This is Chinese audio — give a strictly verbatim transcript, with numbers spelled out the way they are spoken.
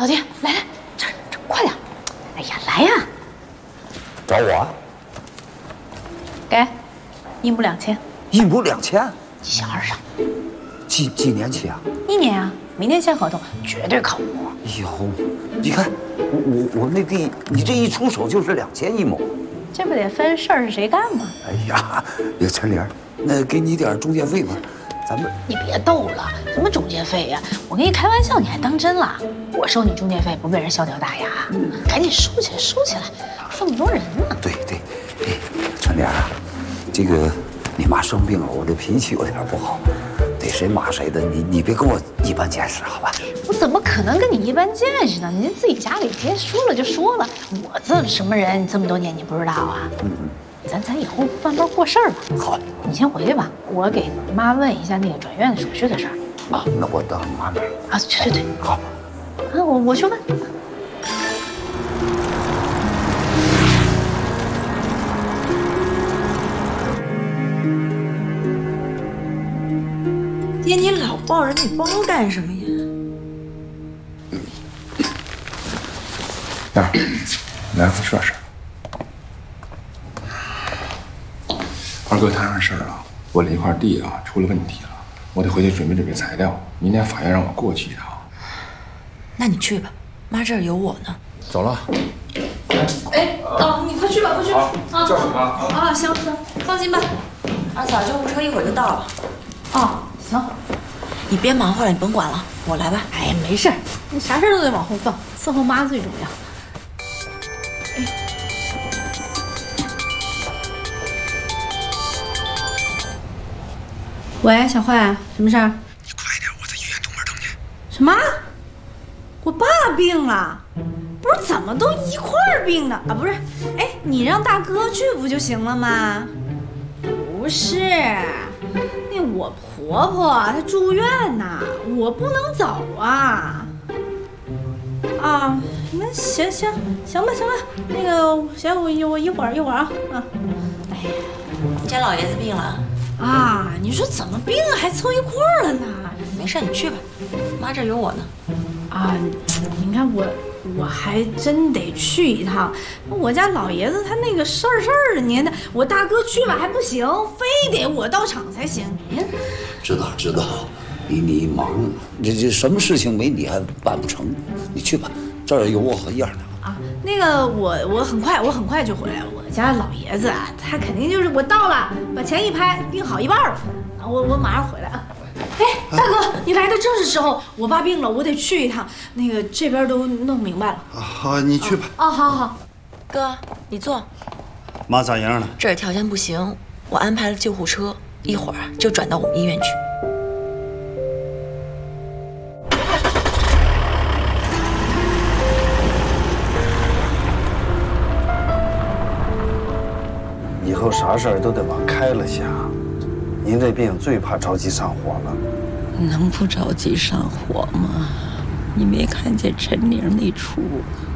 老爹，来来，这这快点！哎呀，来呀！ 找我？ 给，一亩两千。 一亩两千？ 小二上。 几几年期啊？ 一年啊，明天签合同，绝对靠谱。 哎呦，你看我我我那地，你这一出手就是两千一亩。 这不得分事儿是谁干吗？ 哎呀，那个陈玲，那给你点中介费吧，咱们。 你别逗了，什么中介费呀？我跟你开玩笑，你还当真了？我收你中介费，不被人笑掉大牙？嗯、赶紧收起来，收起来，这么多人呢。 对对，哎，陈玲啊，这个你妈生病了，我这脾气有点不好，逮谁骂谁的，你你别跟我一般见识，好吧？ 我怎么可能跟你一般见识呢？您自己家里直接说了就说了，我这什么人，这么多年你不知道啊？嗯嗯。咱咱以后慢慢过事儿吧。 好， 你先回去吧，我给妈问一下那个转院手续的事儿。 啊，那我到你妈那儿。 啊，对对对， 好。 啊，我我去问。 爹，你老抱着那包干什么呀？ 呀，来副这事儿。二哥摊上事儿了，我那块地啊出了问题了，我得回去准备准备材料，明天法院让我过去一趟。 那你去吧，妈这儿有我呢。 走了。 哎，哦，你快去吧，快去吧。 啊，叫什么？ 啊，行行，放心吧，二嫂救护车一会儿就到了。 哦，行。 你别忙活了，你甭管了，我来吧。 哎呀，没事儿，你啥事儿都得往后放，伺候妈最重要。哎。喂，小坏，什么事儿？ 你快点，我在医院东门等你。 什么？我爸病了？不是，怎么都一块儿病的啊？不是，哎，你让大哥去不就行了吗？不是，那我婆婆她住院呢，我不能走啊。啊，那行行行吧行吧，那个行，我我一会儿一会儿啊啊。哎呀， 你家老爷子病了。 啊，你说怎么病还凑一块儿了呢？ 没事，你去吧，妈这儿有我呢。 啊，你看我我还真得去一趟。我家老爷子他那个事儿事儿的，您我大哥去吧还不行，非得我到场才行。您知道知道，你你忙，这这什么事情没你还办不成？你去吧，这儿有我和燕儿呢。 啊，那个我我很快我很快就回来了。我家老爷子啊，他肯定就是我到了，把钱一拍，病好一半了。啊，我我马上回来啊。哎，大哥，你来的正是时候，我爸病了，我得去一趟。那个这边都弄明白了。 啊，好，你去吧。 哦，好好好。 哥，你坐。 妈咋样了？ 这儿条件不行，我安排了救护车，一会儿就转到我们医院去。 以后啥事儿都得往开了想。您这病最怕着急上火了。 能不着急上火吗？你没看见陈玲那出？